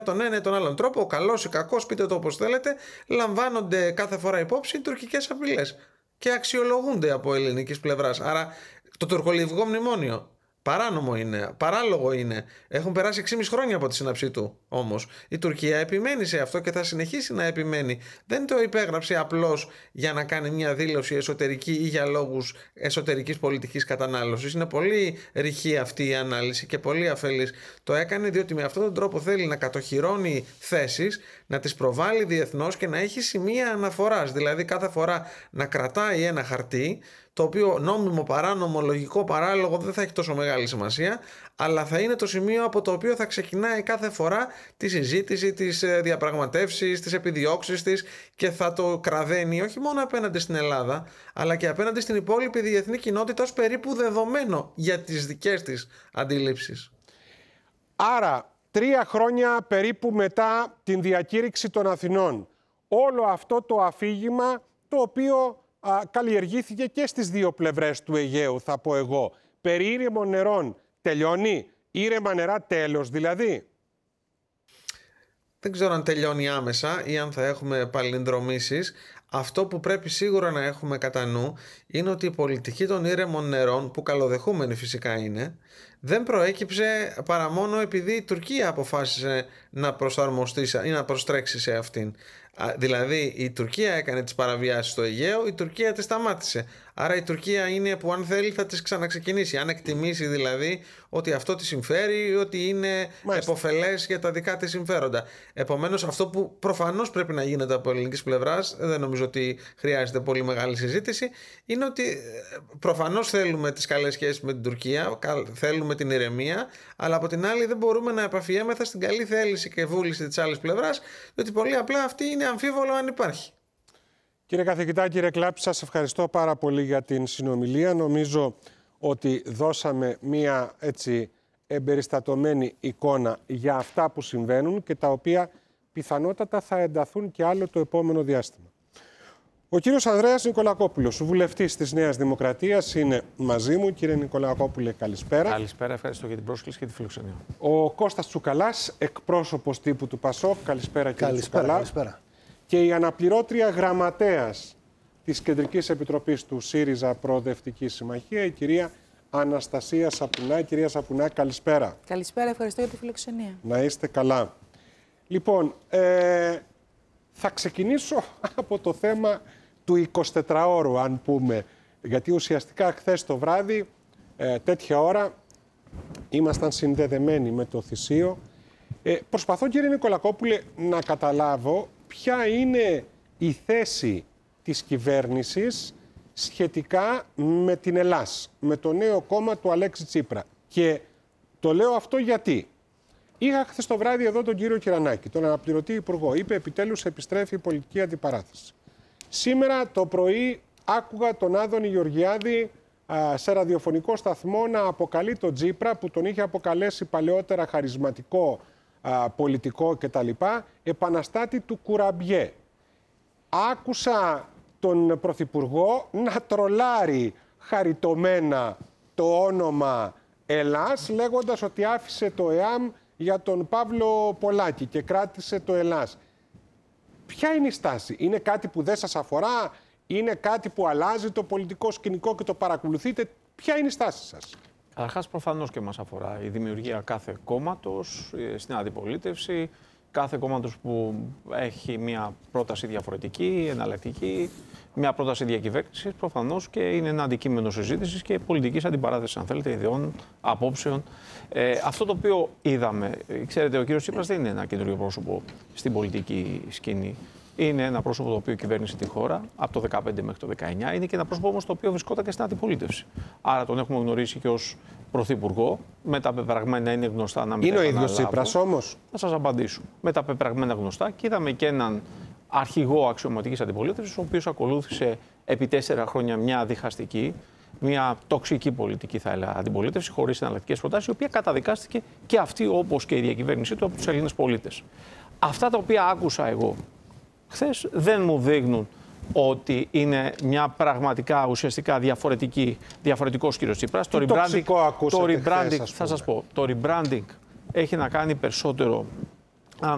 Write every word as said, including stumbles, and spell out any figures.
τον ένα ή τον άλλον τρόπο, ο καλός ή κακός, πείτε το όπως θέλετε, λαμβάνονται κάθε φορά υπόψη οι τουρκικές απειλές και αξιολογούνται από ελληνικής πλευράς. Άρα το τουρκολιβικό μνημόνιο παράνομο είναι, παράλογο είναι. Έχουν περάσει έξι και μισό χρόνια από τη σύναψή του όμως. Η Τουρκία επιμένει σε αυτό και θα συνεχίσει να επιμένει. Δεν το υπέγραψε απλώς για να κάνει μια δήλωση εσωτερική ή για λόγους εσωτερικής πολιτικής κατανάλωσης. Είναι πολύ ρηχή αυτή η ανάλυση και πολύ αφελής. Το έκανε διότι με αυτόν τον τρόπο θέλει να κατοχυρώνει θέσεις, να τις προβάλλει διεθνώς και να έχει σημεία αναφοράς. Δηλαδή κάθε φορά να κρατάει ένα χαρτί, το οποίο νόμιμο, παράνομο, λογικό, παράλογο δεν θα έχει τόσο μεγάλη σημασία, αλλά θα είναι το σημείο από το οποίο θα ξεκινάει κάθε φορά τη συζήτηση, τις διαπραγματεύσεις, τις επιδιώξεις της και θα το κραδένει όχι μόνο απέναντι στην Ελλάδα, αλλά και απέναντι στην υπόλοιπη διεθνή κοινότητα ως περίπου δεδομένο για τις δικές της αντιλήψεις. Άρα, τρία χρόνια περίπου μετά την διακήρυξη των Αθηνών, όλο αυτό το αφήγημα το οποίο Α, καλλιεργήθηκε και στις δύο πλευρές του Αιγαίου, θα πω εγώ. Περί ήρεμων νερών τελειώνει, ήρεμα νερά τέλος δηλαδή. Δεν ξέρω αν τελειώνει άμεσα ή αν θα έχουμε παλινδρομήσεις. Αυτό που πρέπει σίγουρα να έχουμε κατά νου είναι ότι η πολιτική των ήρεμων νερών, που καλοδεχούμενη φυσικά είναι, δεν προέκυψε παρά μόνο επειδή η Τουρκία αποφάσισε να προσαρμοστεί ή να προστρέξει σε αυτήν. Δηλαδή η Τουρκία έκανε τις παραβιάσεις στο Αιγαίο, η Τουρκία τις σταμάτησε. Άρα η Τουρκία είναι που αν θέλει θα τις ξαναξεκινήσει. Αν εκτιμήσει δηλαδή ότι αυτό τη συμφέρει, ότι είναι επωφελές για τα δικά της συμφέροντα. Επομένως αυτό που προφανώς πρέπει να γίνεται από ελληνικής πλευράς, δεν νομίζω ότι χρειάζεται πολύ μεγάλη συζήτηση, είναι ότι προφανώς θέλουμε τις καλές σχέσεις με την Τουρκία, θέλουμε την ηρεμία, αλλά από την άλλη δεν μπορούμε να επαφιέμεθα στην καλή θέληση και βούληση της άλλης πλευράς, διότι πολύ απλά αυτή είναι αμφίβολο αν υπάρχει. Κύριε καθηγητά, κύριε Κλάπη, σας ευχαριστώ πάρα πολύ για την συνομιλία. Νομίζω ότι δώσαμε μία έτσι εμπεριστατωμένη εικόνα για αυτά που συμβαίνουν και τα οποία πιθανότατα θα ενταθούν και άλλο το επόμενο διάστημα. Ο κύριος Ανδρέας Νικολακόπουλος, βουλευτής της Νέας Δημοκρατίας, είναι μαζί μου. Κύριε Νικολακόπουλε, καλησπέρα. Καλησπέρα, ευχαριστώ για την πρόσκληση και τη φιλοξενία. Ο Κώστας Τσουκαλάς, εκπρόσωπος τύπου του Πασόκ. Καλησπέρα, κύριε Καλησπέρα, Τσουκαλά. καλησπέρα. Και η αναπληρώτρια γραμματέας της Κεντρικής Επιτροπής του ΣΥΡΙΖΑ Προοδευτική Συμμαχία, η κυρία Αναστασία Σαπουνά. Κυρία Σαπουνά, καλησπέρα. Καλησπέρα, ευχαριστώ για τη φιλοξενία. Να είστε καλά. Λοιπόν, ε, θα ξεκινήσω από το θέμα του εικοσιτετράωρου, αν πούμε, γιατί ουσιαστικά χθες το βράδυ, ε, τέτοια ώρα, ήμασταν συνδεδεμένοι με το Θησίο. Ε, προσπαθώ, κύριε Νικολακόπουλε, να καταλάβω ποια είναι η θέση της κυβέρνησης σχετικά με την Ελλάς, με το νέο κόμμα του Αλέξη Τσίπρα. Και το λέω αυτό γιατί είχα χθες το βράδυ εδώ τον κύριο Κυρανάκη, τον αναπληρωτή υπουργό. Είπε επιτέλους επιστρέφει η πολιτική αντιπαράθεση. Σήμερα το πρωί άκουγα τον Άδωνη Γεωργιάδη α, σε ραδιοφωνικό σταθμό να αποκαλεί τον Τσίπρα, που τον είχε αποκαλέσει παλαιότερα χαρισματικό α, πολιτικό κτλ, επαναστάτη του κουραμπιέ. Άκουσα τον Πρωθυπουργό να τρολάρει χαριτωμένα το όνομα Ελλάς, λέγοντας ότι άφησε το ΕΑΜ για τον Παύλο Πολάκη και κράτησε το Ελλάς. Ποια είναι η στάση? Είναι κάτι που δεν σας αφορά? Είναι κάτι που αλλάζει το πολιτικό σκηνικό και το παρακολουθείτε? Ποια είναι η στάση σας? Καταρχάς, προφανώς και μας αφορά η δημιουργία κάθε κόμματος στην αντιπολίτευση, κάθε κόμματος που έχει μια πρόταση διαφορετική, εναλλακτική, μια πρόταση διακυβέρνησης, προφανώς και είναι ένα αντικείμενο συζήτησης και πολιτικής αντιπαράθεσης, αν θέλετε, ιδεών, απόψεων. Ε, αυτό το οποίο είδαμε, ξέρετε, ο κύριος Τσίπρας δεν είναι ένα καινούριο πρόσωπο στην πολιτική σκηνή. Είναι ένα πρόσωπο το οποίο κυβέρνησε τη χώρα από το δεκαπέντε μέχρι το δεκαεννιά. Είναι και ένα πρόσωπο όμως το οποίο βρισκόταν και στην αντιπολίτευση. Άρα τον έχουμε γνωρίσει και ως πρωθυπουργό. Με τα πεπραγμένα είναι γνωστά να μην είναι ο ίδιος Τσίπρας όμως? Θα σας απαντήσω. Με τα πεπραγμένα γνωστά και είδαμε και έναν αρχηγό αξιωματικής αντιπολίτευσης, ο οποίος ακολούθησε επί τέσσερα χρόνια μια διχαστική, μια τοξική πολιτική, θα έλεγα, αντιπολίτευση, χωρίς εναλλακτικές προτάσεις, η οποία καταδικάστηκε και αυτή, όπως και η διακυβέρνησή του, από τους Έλληνες πολίτες. Αυτά τα οποία άκουσα εγώ χθες δεν μου δείχνουν ότι είναι μια πραγματικά ουσιαστικά διαφορετική, διαφορετικός κύριος Τσίπρας. Το rebranding, το rebranding θα σας πω, το rebranding έχει να κάνει περισσότερο